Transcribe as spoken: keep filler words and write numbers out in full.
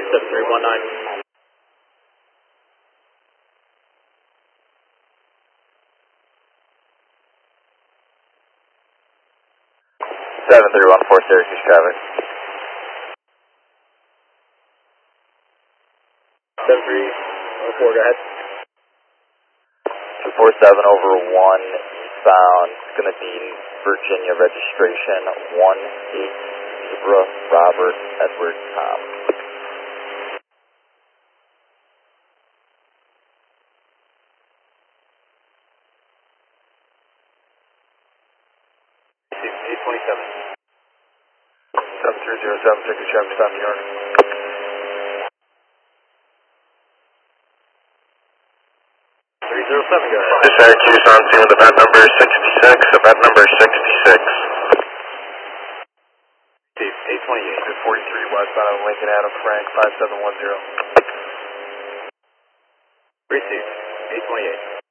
seven three one nine. seven three one four Syracuse traffic. seven three one four, go ahead. two four seven over one eastbound. It's going to be Virginia registration one eight Zebra Robert Edward Tom. eight twenty-seven. seven three zero seven, take a Chevy, stop New York. three zero seven, go ahead. This Syracuse on scene with event number sixty-six, event number sixty-six. eight twenty-eight. forty-three westbound of Lincoln Adam Frank, five seven one zero. Received. eight twenty-eight.